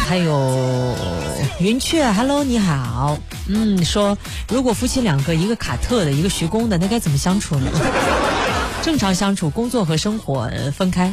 还有云雀 ，Hello 你好，说如果夫妻两个，一个卡特的，一个徐工的，那该怎么相处呢？正常相处，工作和生活分开。